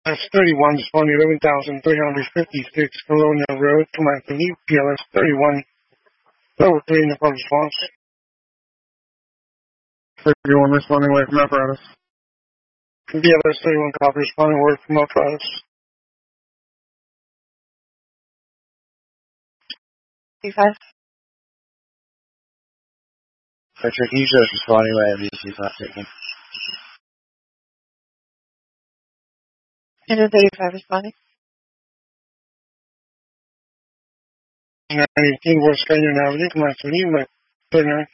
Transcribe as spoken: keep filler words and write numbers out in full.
S thirty-one, responding eleven thousand three hundred fifty-six, Colonial Road, Command to leave, P L S thirty-one, level three in the phone response. thirty-one, responding away from apparatus. P L S thirty-one, copy, responding away from apparatus. P five. Frederick, you just responding away, V C five taken. Engine thirty-five responding. nine eighteen, West Canyon Avenue, Command to leave, thirty-nine.